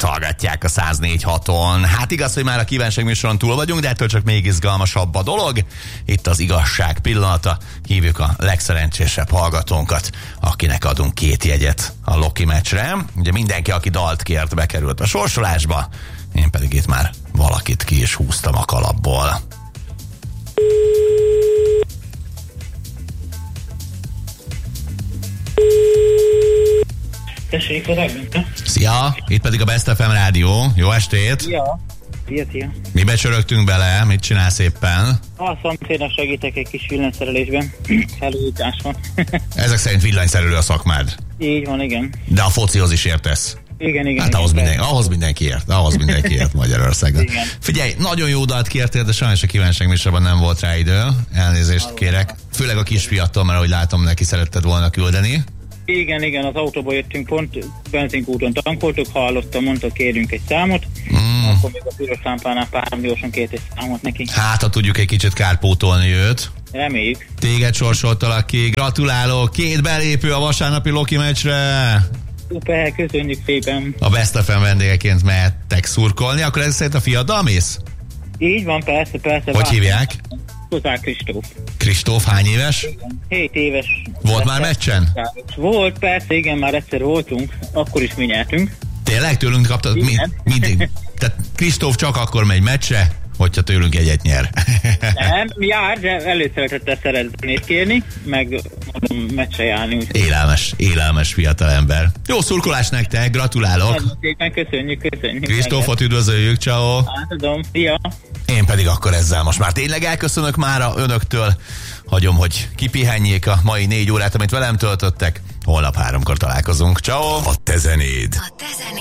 Csajokat hallgatják a 104.6-on. Hát igaz, hogy már a kívánság műsoron túl vagyunk, de ettől csak még izgalmasabb a dolog. Itt az igazság pillanata. Hívjuk a legszerencsésebb hallgatónkat, akinek adunk 2 jegyet a Loki meccsre. Ugye mindenki, aki dalt kért, bekerült a sorsolásba. Én pedig itt már valakit ki is húztam a kalapból. Tessék, Szia! Itt pedig a Best FM Rádió. Jó estét! Ja. Szia. Mi becsörögtünk bele, mit csinálsz éppen? A szomszédnak segítek egy kis villanyszerelésben. Felújítás van. Ezek szerint villanyszerelő a szakmád. Így van, igen. De a focihoz is értesz. Igen. Hát ahhoz mindenki ért Magyarországon. Igen. Figyelj, nagyon jó dalt kértél, de sajnos a kívánság műsorban nem volt rá idő. Elnézést kérek. Főleg a kisfiattól, mert ahogy látom, neki szeretted volna küldeni. Igen, az autóba jöttünk, pont benzinkúton tankoltuk, hallottam, mondta, kérünk egy számot, akkor még a piros lámpánál gyorsan kért egy számot neki. Hát, ha tudjuk egy kicsit kárpótolni őt. Reméljük. Téged sorsoltalak ki, gratulálok, 2 belépő a vasárnapi Loki meccsre. Szuper, köszönjük szépen. A Best FM vendégeként mehettek szurkolni, akkor ez szerint a fiaddal mész? Így van, persze. Hogy hívják? Kozák Kristóf. Kristóf, hány éves? Igen, 7 éves. Volt már meccsen? Volt, persze, igen, már egyszer voltunk, akkor is mi nyertünk. Tényleg? Tőlünk kaptad? Mindig. Tehát Kristóf csak akkor megy meccsre, hogyha tőlünk egyet nyer. Nem, jár, de előszeretettel szeretnéd kérni, meg mondom, meccse járni. Úgy. Élelmes fiatalember. Jó szurkolás nektek, gratulálok. Nagyon szépen köszönjük. Kristófot üdvözöljük, ciao. Átadom, szia. Én pedig akkor ezzel most már tényleg elköszönök mára önöktől. Hagyom, hogy kipihenjék a mai 4 órát, amit velem töltöttek. Holnap 3-kor találkozunk. Ciao. A te zenéd.